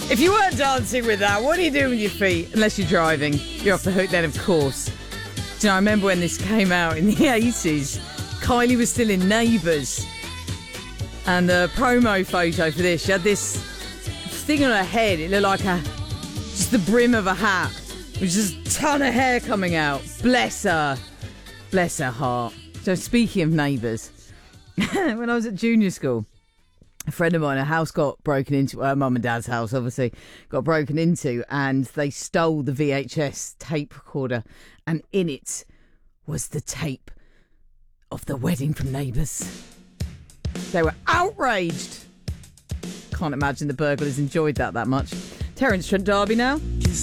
If you weren't dancing with that, what are you doing with your feet? Unless you're driving. You're off the hook then, of course. Do you know, I remember when this came out in the 80s, Kylie was still in Neighbours. And the promo photo for this, she had this thing on her head. It looked like just the brim of a hat. With just a ton of hair coming out. Bless her. Bless her heart. So speaking of Neighbours, when I was at junior school, a friend of mine, a house got broken into, her mum and dad's house obviously, got broken into, and they stole the VHS tape recorder, and in it was the tape of the wedding from Neighbours. They were outraged. Can't imagine the burglars enjoyed that much. Terence Trent D'Arby now.